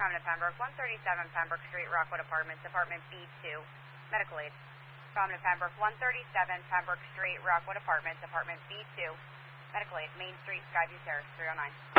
Common to Pembroke, 137 Pembroke Street, Rockwood Apartments, Apartment B2, medical aid. Common to Pembroke, 137 Pembroke Street, Rockwood Apartments, Apartment B2, medical aid, Main Street, Skyview Terrace, 309.